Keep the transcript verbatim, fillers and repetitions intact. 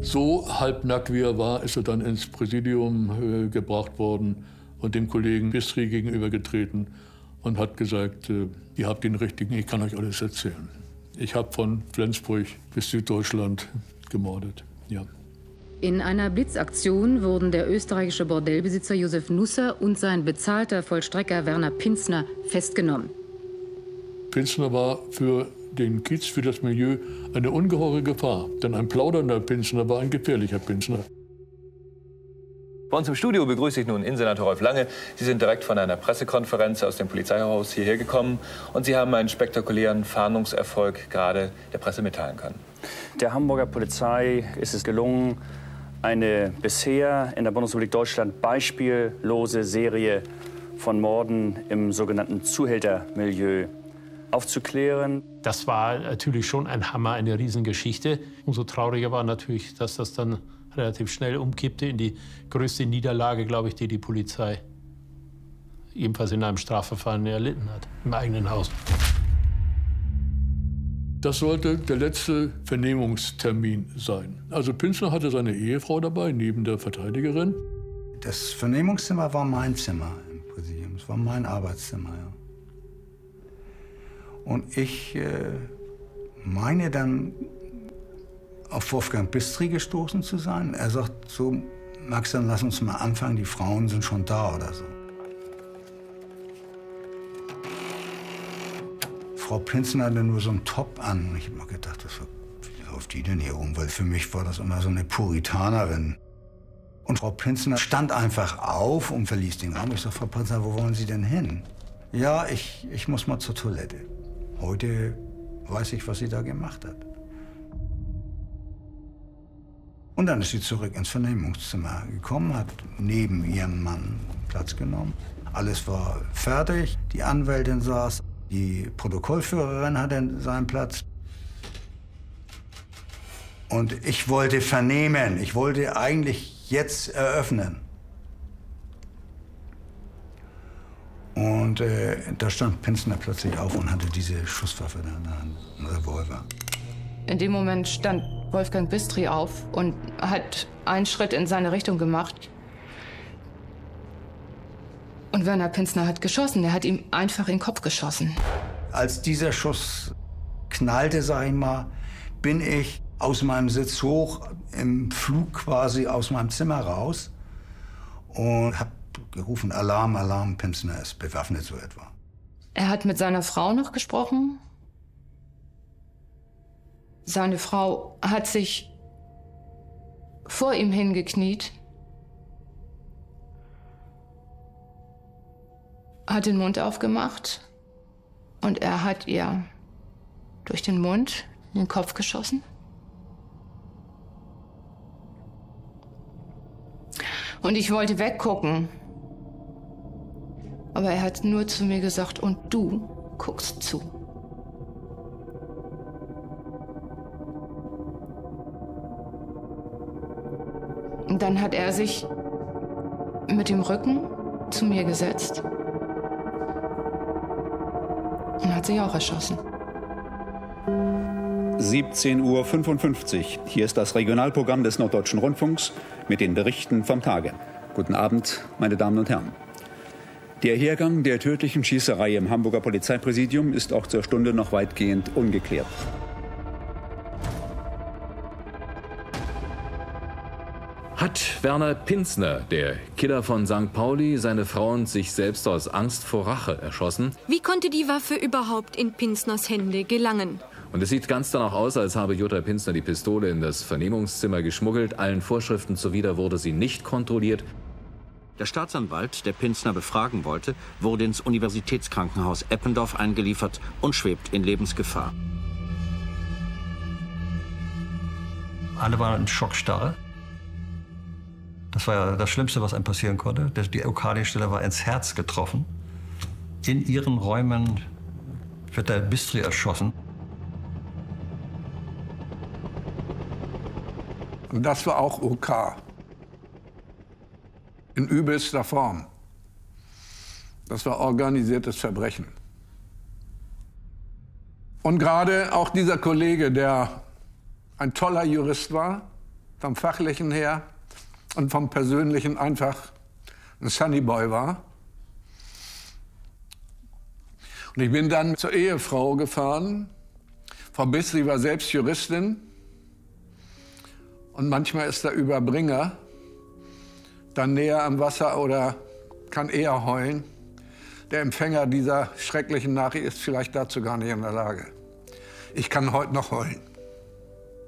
So halbnackt wie er war, ist er dann ins Präsidium äh, gebracht worden und dem Kollegen Bistri gegenübergetreten und hat gesagt, äh, ihr habt den Richtigen, ich kann euch alles erzählen. Ich habe von Flensburg bis Süddeutschland gemordet, ja. In einer Blitzaktion wurden der österreichische Bordellbesitzer Josef Nusser und sein bezahlter Vollstrecker Werner Pinzner festgenommen. Pinzner war für den Kiez, für das Milieu eine ungeheure Gefahr. Denn ein plaudernder Pinzner war ein gefährlicher Pinzner. Bei uns im Studio begrüße ich nun Innensenator Rolf Lange. Sie sind direkt von einer Pressekonferenz aus dem Polizeihaus hierher gekommen. Und Sie haben einen spektakulären Fahndungserfolg gerade der Presse mitteilen können. Der Hamburger Polizei ist es gelungen, eine bisher in der Bundesrepublik Deutschland beispiellose Serie von Morden im sogenannten Zuhältermilieu aufzuklären. Das war natürlich schon ein Hammer, eine Riesengeschichte. Umso trauriger war natürlich, dass das dann relativ schnell umkippte in die größte Niederlage, glaube ich, die die Polizei ebenfalls in einem Strafverfahren erlitten hat, im eigenen Haus. Das sollte der letzte Vernehmungstermin sein. Also Pinzner hatte seine Ehefrau dabei, neben der Verteidigerin. Das Vernehmungszimmer war mein Zimmer im Präsidium. Es war mein Arbeitszimmer, ja. Und ich äh, meine dann auf Wolfgang Bistri gestoßen zu sein. Er sagt so, Max, dann lass uns mal anfangen, die Frauen sind schon da oder so. Frau Pinzner hatte nur so einen Top an. Und ich habe mir gedacht, was läuft die denn hier rum? Weil für mich war das immer so eine Puritanerin. Und Frau Pinzner stand einfach auf und verließ den Raum. Ich sage, Frau Pinzner, wo wollen Sie denn hin? Ja, ich, ich muss mal zur Toilette. Heute weiß ich, was sie da gemacht hat. Und dann ist sie zurück ins Vernehmungszimmer gekommen, hat neben ihrem Mann Platz genommen. Alles war fertig, die Anwältin saß, die Protokollführerin hatte seinen Platz. Und ich wollte vernehmen, ich wollte eigentlich jetzt eröffnen. Und äh, da stand Pinzner plötzlich auf und hatte diese Schusswaffe da in der Hand, einen Revolver. In dem Moment stand Wolfgang Bistri auf und hat einen Schritt in seine Richtung gemacht. Und Werner Pinzner hat geschossen. Er hat ihm einfach in den Kopf geschossen. Als dieser Schuss knallte, sag ich mal, bin ich aus meinem Sitz hoch, im Flug quasi aus meinem Zimmer raus und hab gerufen, Alarm, Alarm, Pinzner ist bewaffnet, so etwa. Er hat mit seiner Frau noch gesprochen. Seine Frau hat sich vor ihm hingekniet, hat den Mund aufgemacht und er hat ihr durch den Mund in den Kopf geschossen. Und ich wollte weggucken. Aber er hat nur zu mir gesagt, und du guckst zu. Und dann hat er sich mit dem Rücken zu mir gesetzt und hat sich auch erschossen. siebzehn Uhr fünfundfünfzig. Hier ist das Regionalprogramm des Norddeutschen Rundfunks mit den Berichten vom Tage. Guten Abend, meine Damen und Herren. Der Hergang der tödlichen Schießerei im Hamburger Polizeipräsidium ist auch zur Stunde noch weitgehend ungeklärt. Hat Werner Pinzner, der Killer von Sankt Pauli, seine Frau und sich selbst aus Angst vor Rache erschossen? Wie konnte die Waffe überhaupt in Pinzners Hände gelangen? Und es sieht ganz danach aus, als habe Jutta Pinzner die Pistole in das Vernehmungszimmer geschmuggelt. Allen Vorschriften zuwider wurde sie nicht kontrolliert. Der Staatsanwalt, der Pinzner befragen wollte, wurde ins Universitätskrankenhaus Eppendorf eingeliefert und schwebt in Lebensgefahr. Alle waren in Schockstarre. Das war ja das Schlimmste, was einem passieren konnte. Die O K-Stelle war ins Herz getroffen. In ihren Räumen wird der Bistri erschossen. Und das war auch O K. In übelster Form. Das war organisiertes Verbrechen. Und gerade auch dieser Kollege, der ein toller Jurist war, vom Fachlichen her und vom Persönlichen einfach ein Sunnyboy war. Und ich bin dann zur Ehefrau gefahren. Frau Bissri war selbst Juristin. Und manchmal ist der Überbringer dann näher am Wasser oder kann eher heulen. Der Empfänger dieser schrecklichen Nachricht ist vielleicht dazu gar nicht in der Lage. Ich kann heute noch heulen.